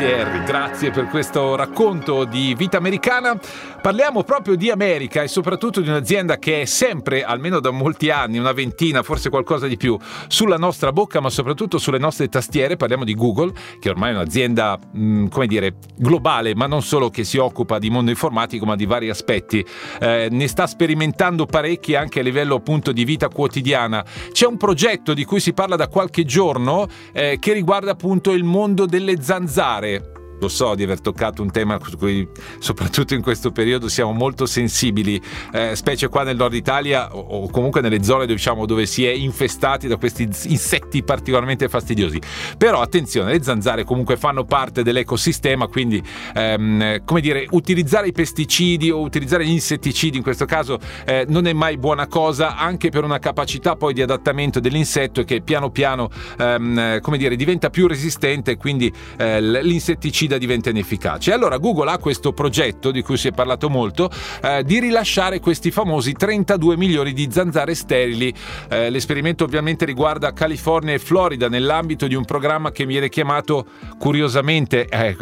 Grazie Harry, grazie per questo racconto di vita americana. Parliamo proprio di America e soprattutto di un'azienda che è sempre, almeno da molti anni, una ventina, forse qualcosa di più, sulla nostra bocca, ma soprattutto sulle nostre tastiere. Parliamo di Google, che ormai è un'azienda, globale, ma non solo, che si occupa di mondo informatico, ma di vari aspetti. Ne sta sperimentando parecchi anche a livello appunto di vita quotidiana. C'è un progetto di cui si parla da qualche giorno che riguarda appunto il mondo delle zanzare. Lo so di aver toccato un tema su cui soprattutto in questo periodo siamo molto sensibili, specie qua nel nord Italia o comunque nelle zone dove si è infestati da questi insetti particolarmente fastidiosi. Però attenzione, le zanzare comunque fanno parte dell'ecosistema, quindi utilizzare i pesticidi o utilizzare gli insetticidi in questo caso non è mai buona cosa, anche per una capacità poi di adattamento dell'insetto che piano piano diventa più resistente e quindi l'insetticida diventa inefficace. Allora Google ha questo progetto di cui si è parlato molto, di rilasciare questi famosi 32 milioni di zanzare sterili. L'esperimento ovviamente riguarda California e Florida nell'ambito di un programma che viene chiamato, curiosamente, è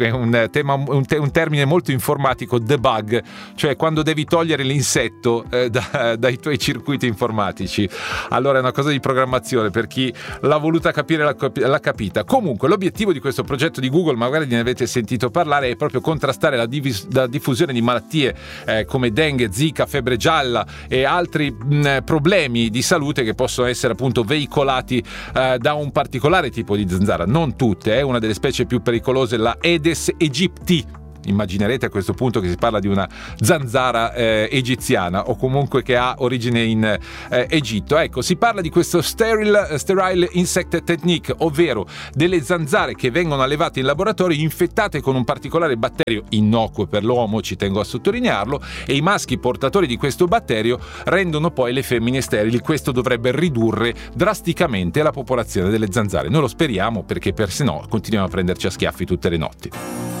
un termine molto informatico, debug, cioè quando devi togliere l'insetto dai tuoi circuiti informatici. Allora è una cosa di programmazione, per chi l'ha voluta capire l'ha capita. Comunque l'obiettivo di questo progetto di Google, magari ne avete sentito parlare, è proprio contrastare la diffusione di malattie come dengue, zika, febbre gialla e altri problemi di salute che possono essere appunto veicolati da un particolare tipo di zanzara. Non tutte, una delle specie più pericolose, la Aedes aegypti. Immaginerete a questo punto che si parla di una zanzara egiziana o comunque che ha origine in Egitto. Ecco, si parla di questo sterile insect technique, ovvero delle zanzare che vengono allevate in laboratorio infettate con un particolare batterio innocuo per l'uomo, ci tengo a sottolinearlo, e i maschi portatori di questo batterio rendono poi le femmine sterili. Questo dovrebbe ridurre drasticamente la popolazione delle zanzare. Noi lo speriamo, perché per se no continuiamo a prenderci a schiaffi tutte le notti.